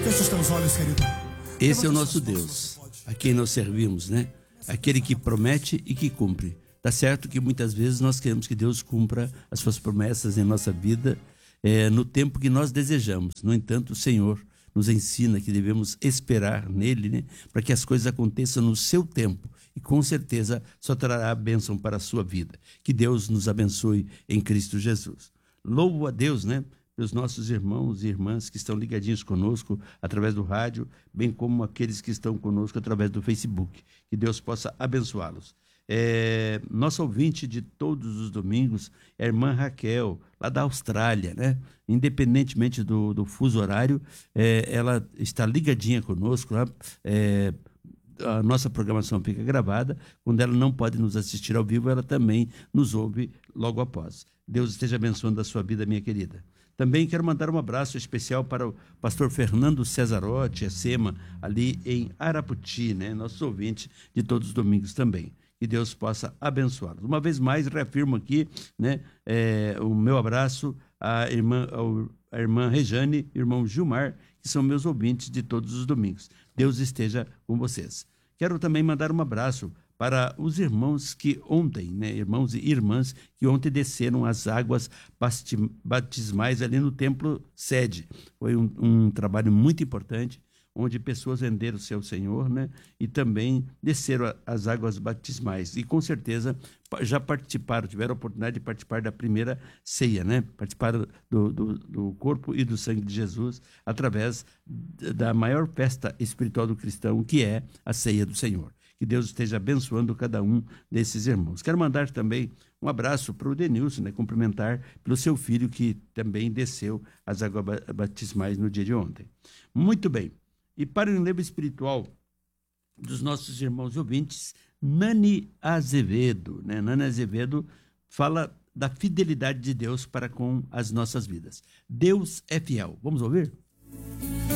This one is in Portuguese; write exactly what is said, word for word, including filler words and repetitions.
Feche os teus olhos, querido. Esse é o nosso Deus, a quem nós servimos, né? Aquele que promete e que cumpre. Tá certo que muitas vezes nós queremos que Deus cumpra as suas promessas em nossa vida é, no tempo que nós desejamos. No entanto, o Senhor nos ensina que devemos esperar nele, né? Para que as coisas aconteçam no seu tempo. E com certeza só trará a bênção para a sua vida. Que Deus nos abençoe em Cristo Jesus. Louvo a Deus, né? Pelos nossos irmãos e irmãs que estão ligadinhos conosco através do rádio, bem como aqueles que estão conosco através do Facebook. Que Deus possa abençoá-los. É, nossa ouvinte de todos os domingos é a irmã Raquel, lá da Austrália, né? Independentemente do, do fuso horário, é, ela está ligadinha conosco lá. É, a nossa programação fica gravada. Quando ela não pode nos assistir ao vivo, ela também nos ouve logo após. Deus esteja abençoando a sua vida, minha querida. Também quero mandar um abraço especial para o pastor Fernando Cesarotti, a SEMA, ali em Araputi, né? Nosso ouvinte de todos os domingos também. Que Deus possa abençoá-los. Uma vez mais, reafirmo aqui, né, é, o meu abraço à irmã, ao, à irmã Rejane e irmão Gilmar, que são meus ouvintes de todos os domingos. Deus esteja com vocês. Quero também mandar um abraço para os irmãos que ontem, né, irmãos e irmãs, que ontem desceram as águas batismais ali no templo sede. Foi um, um trabalho muito importante, onde pessoas renderam o seu Senhor, né, e também desceram as águas batismais. E com certeza já participaram, tiveram a oportunidade de participar da primeira ceia, né? Participaram do, do, do corpo e do sangue de Jesus através da maior festa espiritual do cristão, que é a ceia do Senhor. Que Deus esteja abençoando cada um desses irmãos. Quero mandar também um abraço para o Denilson, né, cumprimentar pelo seu filho que também desceu as águas batismais no dia de ontem. Muito bem. E para o enlevo espiritual dos nossos irmãos ouvintes, Nani Azevedo, né? Nani Azevedo fala da fidelidade de Deus para com as nossas vidas. Deus é fiel. Vamos ouvir?